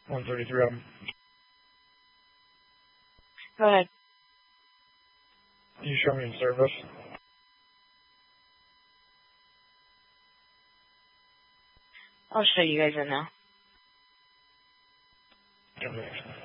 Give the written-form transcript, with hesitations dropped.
133 of them. Go ahead. You show me in service. I'll show you guys in now. Okay.